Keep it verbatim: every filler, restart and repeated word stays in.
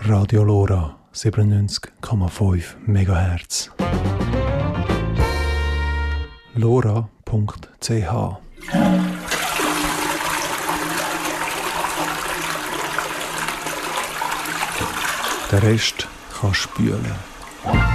Radio Lora siebenundneunzig Komma fünf Megahertz. lora punkt c h Der Rest kann spülen.